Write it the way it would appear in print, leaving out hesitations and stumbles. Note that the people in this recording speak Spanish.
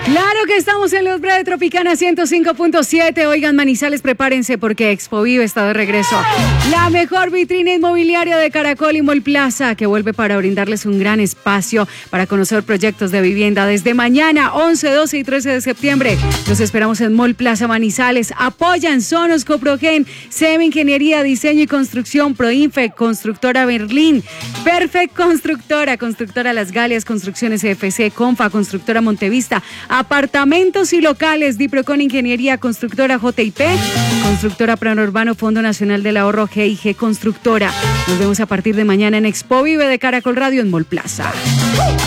Claro que estamos en Luz Breve Tropicana 105.7. Oigan, Manizales, prepárense porque Expo Vive está de regreso. La mejor vitrina inmobiliaria de Caracol y Mall Plaza, que vuelve para brindarles un gran espacio para conocer proyectos de vivienda desde mañana, 11, 12 y 13 de septiembre. Los esperamos en Mall Plaza Manizales. Apoyan Sonos, Coprogen, SEM Ingeniería, Diseño y Construcción, Proinfe, Constructora Berlín, Perfect Constructora, Constructora Las Galias, Construcciones EFC, Confa, Constructora Montevista, Apartamentos y Locales, Diprocon Ingeniería, Constructora JIP, Constructora Plano Urbano, Fondo Nacional del Ahorro, GIG Constructora. Nos vemos a partir de mañana en Expo Vive de Caracol Radio en Mall Plaza.